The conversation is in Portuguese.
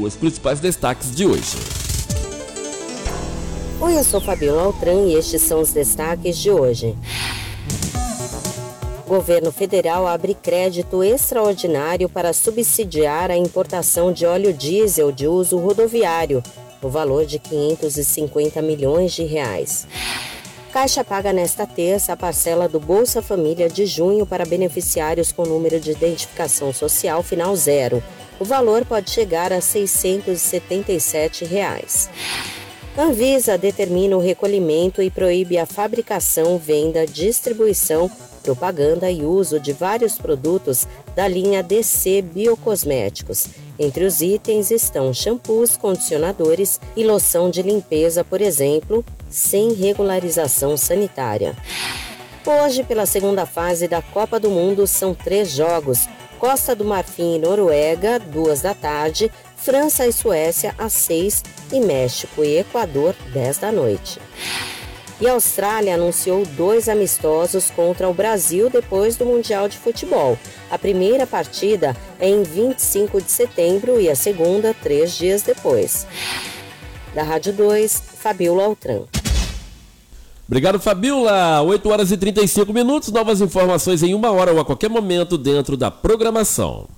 os principais destaques de hoje. Oi, eu sou Fabiola Altran e estes são os destaques de hoje. O governo federal abre crédito extraordinário para subsidiar a importação de óleo diesel de uso rodoviário, no valor de R$550 milhões. Caixa paga nesta terça a parcela do Bolsa Família de junho para beneficiários com número de identificação social final 0. O valor pode chegar a R$677. Anvisa determina o recolhimento e proíbe a fabricação, venda, distribuição, propaganda e uso de vários produtos da linha DC Biocosméticos. Entre os itens estão shampoos, condicionadores e loção de limpeza, por exemplo, sem regularização sanitária. Hoje, pela segunda fase da Copa do Mundo, são 3 jogos. Costa do Marfim e Noruega, 14h, França e Suécia, às 6h, e México e Equador, 10h. E a Austrália anunciou 2 amistosos contra o Brasil depois do Mundial de Futebol. A primeira partida é em 25 de setembro e a segunda 3 dias depois. Da Rádio 2, Fabiola Altran. Obrigado, Fabiola. 8h35, novas informações em 1 hora ou a qualquer momento dentro da programação.